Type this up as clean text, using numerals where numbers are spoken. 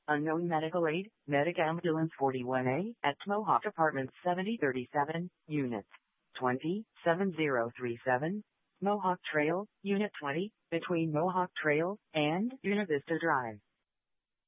Unknown medical aid, Medic Ambulance 41A, at Mohawk Apartments 7037, Unit 20, 7037, Mohawk Trail, Unit 20, between Mohawk Trail and Una Vista Drive.